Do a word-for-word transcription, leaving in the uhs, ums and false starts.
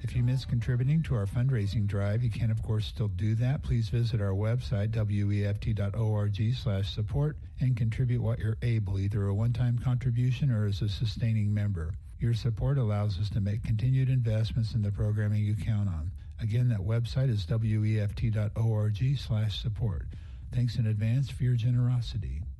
If you miss contributing to our fundraising drive, you can, of course, still do that. Please visit our website, W E F T dot org slash support, and contribute what you're able, either a one-time contribution or as a sustaining member. Your support allows us to make continued investments in the programming you count on. Again, that website is W E F T dot org slash support. Thanks in advance for your generosity.